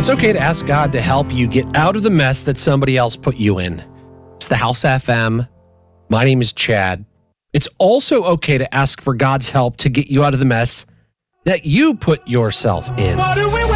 It's okay to ask God to help you get out of the mess that somebody else put you in. It's the House FM. My name is Chad. It's also okay to ask for God's help to get you out of the mess that you put yourself in.